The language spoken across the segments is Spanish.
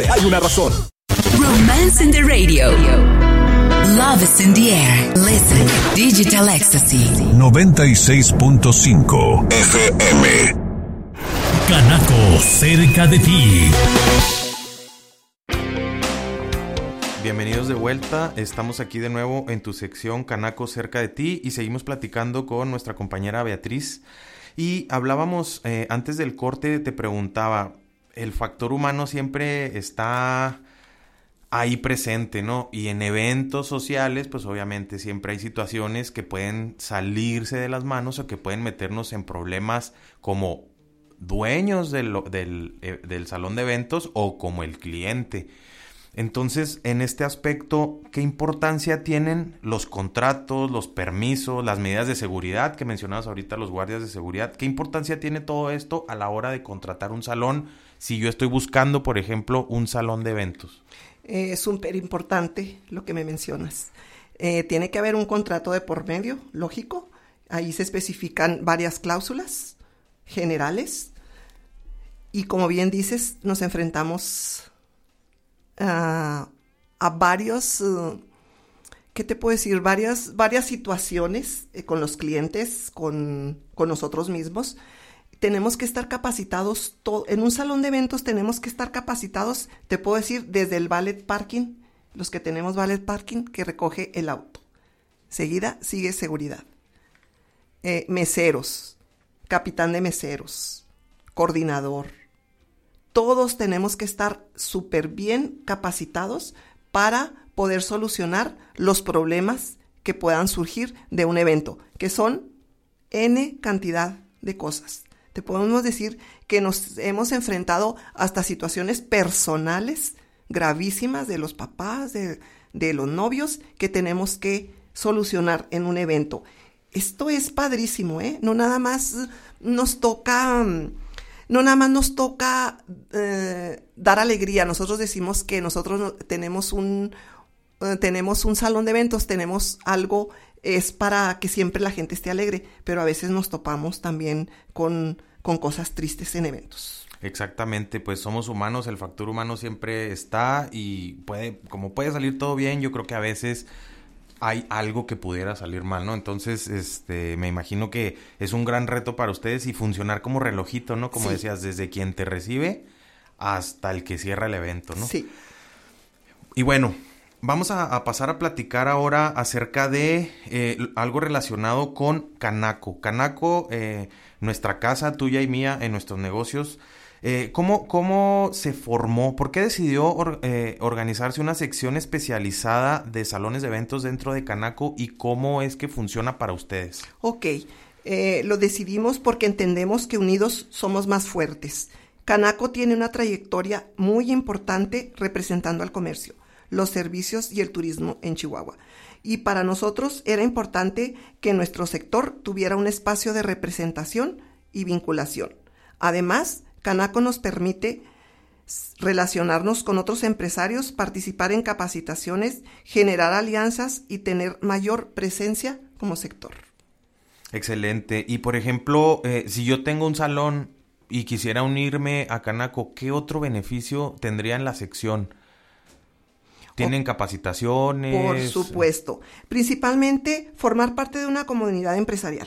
Hay una razón. Romance in the radio. Love is in the air. Listen. Digital Ecstasy. 96.5 FM. Canaco, cerca de ti. Bienvenidos de vuelta, estamos aquí de nuevo en tu sección Canaco cerca de ti y seguimos platicando con nuestra compañera Beatriz y hablábamos antes del corte, te preguntaba, el factor humano siempre está ahí presente, ¿no? Y en eventos sociales, pues obviamente siempre hay situaciones que pueden salirse de las manos o que pueden meternos en problemas como dueños del salón de eventos o como el cliente. Entonces, en este aspecto, ¿qué importancia tienen los contratos, los permisos, las medidas de seguridad que mencionabas ahorita, los guardias de seguridad? ¿Qué importancia tiene todo esto a la hora de contratar un salón si yo estoy buscando, por ejemplo, un salón de eventos? Es súper importante lo que me mencionas. Tiene que haber un contrato de por medio, lógico. Ahí se especifican varias cláusulas generales. Y como bien dices, nos enfrentamos a varios, ¿qué te puedo decir? Varias situaciones con los clientes, con nosotros mismos. Tenemos que estar capacitados, en un salón de eventos tenemos que estar capacitados, te puedo decir, desde el valet parking, los que tenemos valet parking que recoge el auto. Seguida sigue seguridad. Meseros, capitán de meseros, coordinador. Todos tenemos que estar súper bien capacitados para poder solucionar los problemas que puedan surgir de un evento, que son N cantidad de cosas. Te podemos decir que nos hemos enfrentado hasta situaciones personales gravísimas de los papás, de los novios, que tenemos que solucionar en un evento. Esto es padrísimo, ¿eh? No nada más nos toca dar alegría. Nosotros decimos que nosotros tenemos un salón de eventos, tenemos algo, es para que siempre la gente esté alegre, pero a veces nos topamos también con cosas tristes en eventos. Exactamente, pues somos humanos, el factor humano siempre está y como puede salir todo bien, yo creo que a veces hay algo que pudiera salir mal, ¿no? Entonces, me imagino que es un gran reto para ustedes y funcionar como relojito, ¿no? Como decías, desde quien te recibe hasta el que cierra el evento, ¿no? Sí. Y bueno, vamos a pasar a platicar ahora acerca de algo relacionado con Canaco. Canaco, nuestra casa, tuya y mía, en nuestros negocios. ¿Cómo se formó? ¿Por qué decidió organizarse una sección especializada de salones de eventos dentro de Canaco y cómo es que funciona para ustedes? Ok, lo decidimos porque entendemos que unidos somos más fuertes. Canaco tiene una trayectoria muy importante representando al comercio, los servicios y el turismo en Chihuahua. Y para nosotros era importante que nuestro sector tuviera un espacio de representación y vinculación. Además, Canaco nos permite relacionarnos con otros empresarios, participar en capacitaciones, generar alianzas y tener mayor presencia como sector. Excelente. Y por ejemplo, si yo tengo un salón y quisiera unirme a Canaco, ¿qué otro beneficio tendría en la sección? ¿Tienen capacitaciones? Por supuesto. Principalmente formar parte de una comunidad empresarial.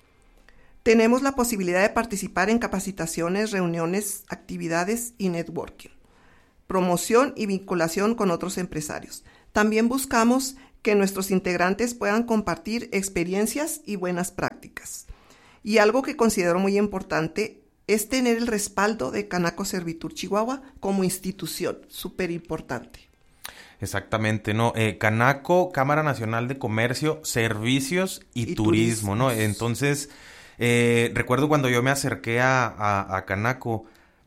Tenemos la posibilidad de participar en capacitaciones, reuniones, actividades y networking, promoción y vinculación con otros empresarios. También buscamos que nuestros integrantes puedan compartir experiencias y buenas prácticas. Y algo que considero muy importante es tener el respaldo de Canaco Servitur Chihuahua como institución, súper importante. Exactamente, ¿no? Canaco, Cámara Nacional de Comercio, Servicios y Turismo, ¿no? Entonces, recuerdo cuando yo me acerqué a Canaco,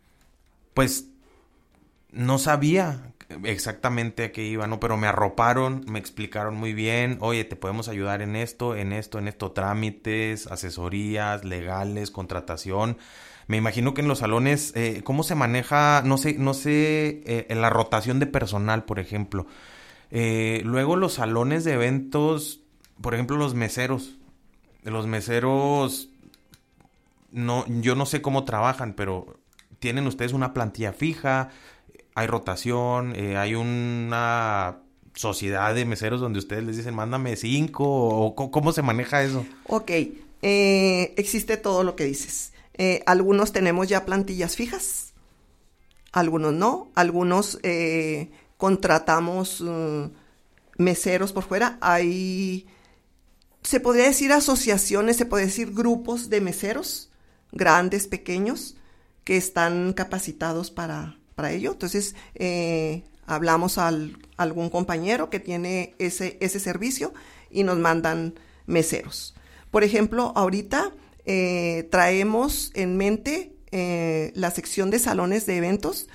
pues no sabía exactamente a qué iba, ¿no? Pero me arroparon, me explicaron muy bien, oye, te podemos ayudar en esto, trámites, asesorías, legales, contratación. Me imagino que en los salones, ¿cómo se maneja? No sé, en la rotación de personal, por ejemplo. Luego los salones de eventos, por ejemplo, los meseros. No, yo no sé cómo trabajan, pero ¿tienen ustedes una plantilla fija? hay rotación, hay una sociedad de meseros donde ustedes les dicen, mándame 5, o ¿cómo se maneja eso? Ok, existe todo lo que dices. Algunos tenemos ya plantillas fijas, algunos no, algunos contratamos meseros por fuera. Hay, se podría decir asociaciones, se podría decir grupos de meseros, grandes, pequeños, que están capacitados para ello. Entonces, hablamos a algún compañero que tiene ese servicio y nos mandan meseros. Por ejemplo, ahorita traemos en mente la sección de salones de eventos.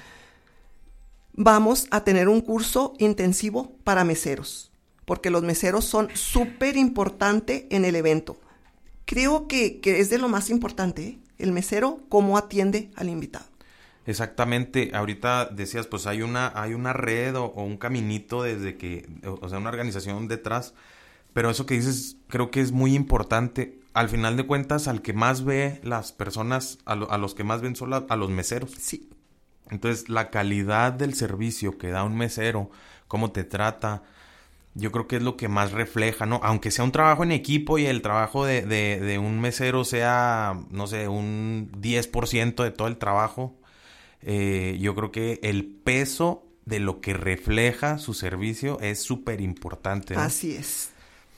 Vamos a tener un curso intensivo para meseros, porque los meseros son súper importantes en el evento. Creo que es de lo más importante, ¿eh? El mesero, cómo atiende al invitado. Exactamente, ahorita decías, pues hay una red o un caminito desde que, o sea, una organización detrás, pero eso que dices creo que es muy importante. Al final de cuentas, al que más ve las personas, a los que más ven son a los meseros. Sí. Entonces, la calidad del servicio que da un mesero, cómo te trata, yo creo que es lo que más refleja, ¿no? Aunque sea un trabajo en equipo y el trabajo de un mesero sea, no sé, un 10% de todo el trabajo, yo creo que el peso de lo que refleja su servicio es súper importante, ¿no? Así es.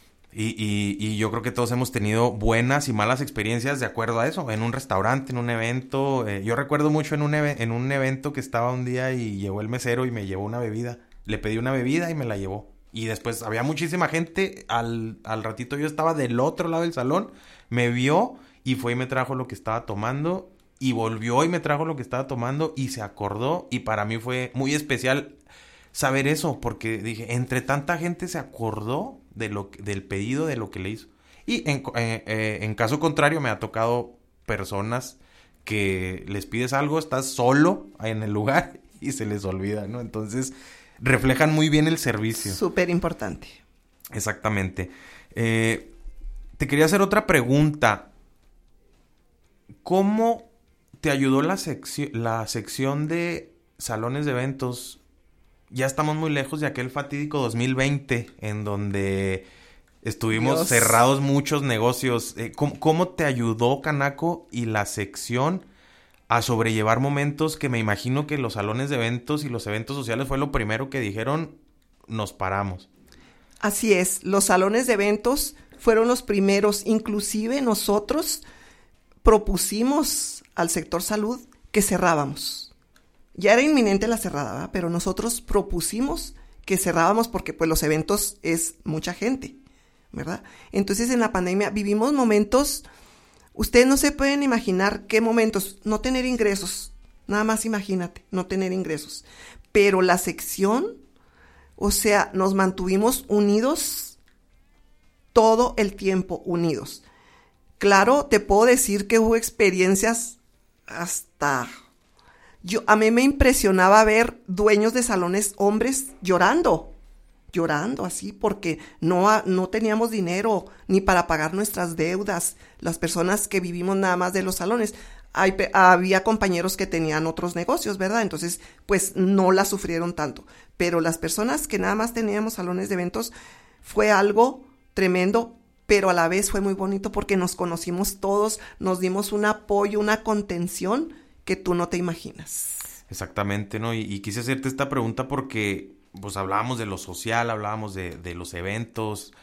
Y yo creo que todos hemos tenido buenas y malas experiencias de acuerdo a eso, en un restaurante, en un evento. Yo recuerdo mucho en un evento que estaba un día y llegó el mesero y me llevó una bebida. Le pedí una bebida y me la llevó. Y después había muchísima gente, al ratito yo estaba del otro lado del salón, me vio y fue y me trajo lo que estaba tomando, y volvió y me trajo lo que estaba tomando y se acordó, y para mí fue muy especial saber eso, porque dije, entre tanta gente se acordó del pedido, de lo que le hizo. Y en caso contrario me ha tocado personas que les pides algo, estás solo en el lugar y se les olvida, ¿no? Entonces reflejan muy bien el servicio. Súper importante. Exactamente. Te quería hacer otra pregunta. ¿Cómo te ayudó la sección de salones de eventos? Ya estamos muy lejos de aquel fatídico 2020 en donde estuvimos cerrados muchos negocios. ¿Cómo te ayudó Canaco y la sección a sobrellevar momentos que me imagino que los salones de eventos y los eventos sociales fue lo primero que dijeron, nos paramos? Así es, los salones de eventos fueron los primeros, inclusive nosotros propusimos al sector salud que cerrábamos. Ya era inminente la cerrada, ¿verdad? Pero nosotros propusimos que cerrábamos porque pues los eventos es mucha gente, ¿verdad? Entonces en la pandemia vivimos momentos, ustedes no se pueden imaginar qué momentos, no tener ingresos, nada más imagínate, no tener ingresos. Pero la sección, o sea, nos mantuvimos unidos todo el tiempo, unidos. Claro, te puedo decir que hubo experiencias hasta... a mí me impresionaba ver dueños de salones hombres llorando así, porque no teníamos dinero ni para pagar nuestras deudas. Las personas que vivimos nada más de los salones, había compañeros que tenían otros negocios, ¿verdad? Entonces, pues no la sufrieron tanto. Pero las personas que nada más teníamos salones de eventos, fue algo tremendo, pero a la vez fue muy bonito porque nos conocimos todos, nos dimos un apoyo, una contención que tú no te imaginas. Exactamente, ¿no? Y quise hacerte esta pregunta porque pues hablábamos de lo social, hablábamos de los eventos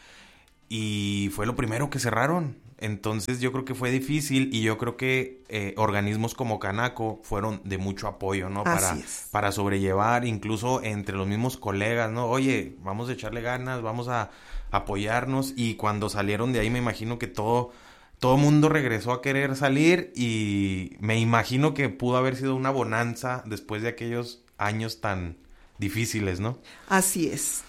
y fue lo primero que cerraron. Entonces yo creo que fue difícil y yo creo que organismos como Canaco fueron de mucho apoyo, ¿no? Para sobrellevar, incluso entre los mismos colegas, ¿no? Oye, vamos a echarle ganas, vamos a apoyarnos, y cuando salieron de ahí me imagino que todo mundo regresó a querer salir, y me imagino que pudo haber sido una bonanza después de aquellos años tan difíciles, ¿no? Así es.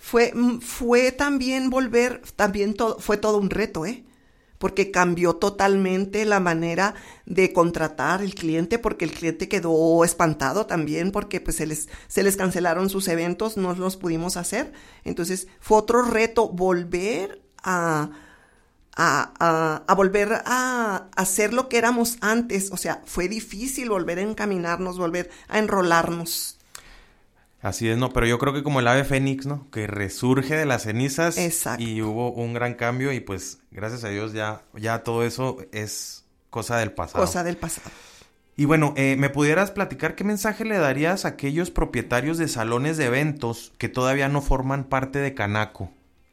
Fue también fue todo un reto, porque cambió totalmente la manera de contratar al cliente, porque el cliente quedó espantado también, porque pues se les cancelaron sus eventos, no los pudimos hacer. Entonces fue otro reto volver a volver a hacer lo que éramos antes. O sea, fue difícil volver a encaminarnos, volver a enrolarnos. Así es, ¿no? Pero yo creo que como el ave fénix, ¿no? Que resurge de las cenizas. Exacto. Y hubo un gran cambio y pues gracias a Dios ya todo eso es cosa del pasado. Cosa del pasado. Y bueno, ¿me pudieras platicar qué mensaje le darías a aquellos propietarios de salones de eventos que todavía no forman parte de Canaco?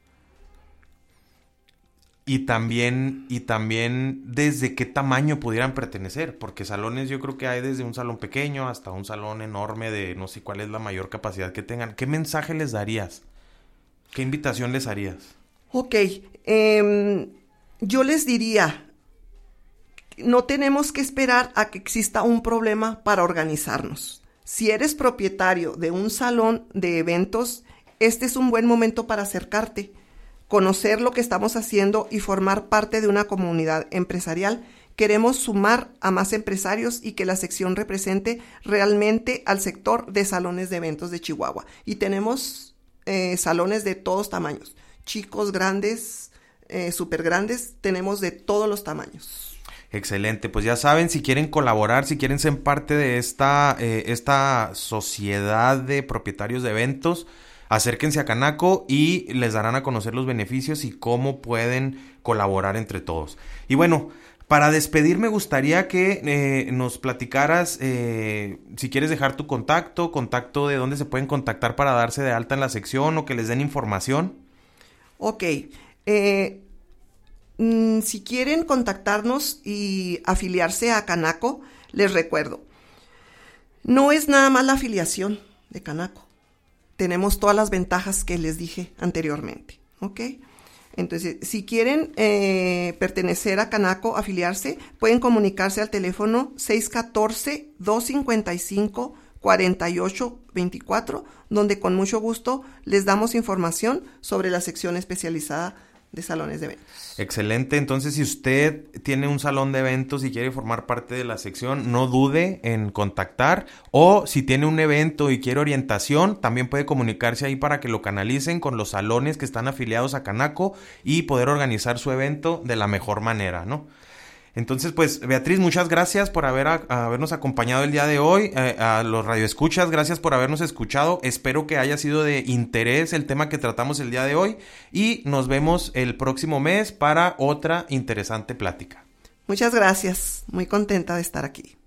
Y también desde qué tamaño pudieran pertenecer, porque salones yo creo que hay desde un salón pequeño hasta un salón enorme de no sé cuál es la mayor capacidad que tengan. ¿Qué mensaje les darías? ¿Qué invitación les harías? Ok, yo les diría, no tenemos que esperar a que exista un problema para organizarnos. Si eres propietario de un salón de eventos, este es un buen momento para acercarte, conocer lo que estamos haciendo y formar parte de una comunidad empresarial. Queremos sumar a más empresarios y que la sección represente realmente al sector de salones de eventos de Chihuahua. Y tenemos salones de todos tamaños, chicos, grandes, súper grandes, tenemos de todos los tamaños. Excelente, pues ya saben, si quieren colaborar, si quieren ser parte de esta sociedad de propietarios de eventos, acérquense a Canaco y les darán a conocer los beneficios y cómo pueden colaborar entre todos. Y bueno, para despedir me gustaría que nos platicaras, si quieres dejar tu contacto de dónde se pueden contactar para darse de alta en la sección o que les den información. Ok, si quieren contactarnos y afiliarse a Canaco, les recuerdo, no es nada más la afiliación de Canaco. Tenemos todas las ventajas que les dije anteriormente, ¿ok? Entonces, si quieren pertenecer a Canaco, afiliarse, pueden comunicarse al teléfono 614-255-4824, donde con mucho gusto les damos información sobre la sección especializada de salones de eventos. Excelente, entonces si usted tiene un salón de eventos y quiere formar parte de la sección, no dude en contactar, o si tiene un evento y quiere orientación, también puede comunicarse ahí para que lo canalicen con los salones que están afiliados a Canaco y poder organizar su evento de la mejor manera, ¿no? Entonces, pues, Beatriz, muchas gracias por habernos acompañado el día de hoy. A los radioescuchas, gracias por habernos escuchado. Espero que haya sido de interés el tema que tratamos el día de hoy. Y nos vemos el próximo mes para otra interesante plática. Muchas gracias. Muy contenta de estar aquí.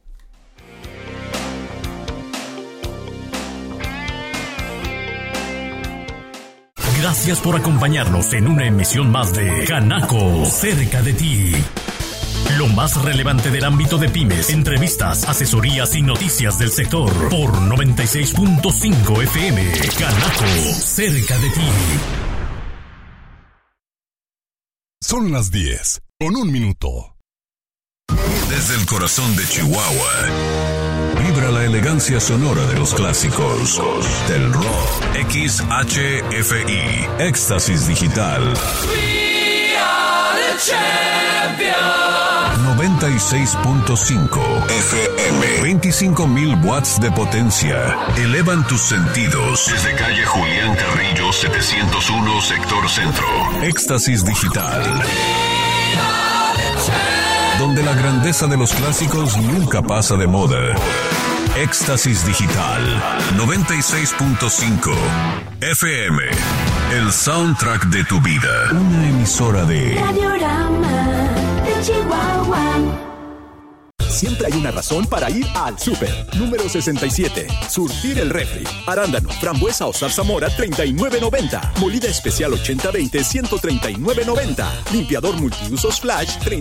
Gracias por acompañarnos en una emisión más de Canaco, cerca de ti. Lo más relevante del ámbito de pymes, entrevistas, asesorías y noticias del sector por 96.5 FM. Canaco, cerca de ti. Son las 10:01. Desde el corazón de Chihuahua, vibra la elegancia sonora de los clásicos del rock. XHFI, Éxtasis Digital. We are the champions. 96.5 FM. 25,000 watts de potencia. Elevan tus sentidos. Desde calle Julián Carrillo, 701, sector centro. Éxtasis Digital. Donde la grandeza de los clásicos nunca pasa de moda. Éxtasis Digital. 96.5 FM. El soundtrack de tu vida. Una emisora de Radiorama de Chihuahua. Siempre hay una razón para ir al súper. Número 67. Surtir el refri. Arándano, frambuesa o zarzamora, $39.90. Molida especial 80-20, $139.90. Limpiador multiusos Flash,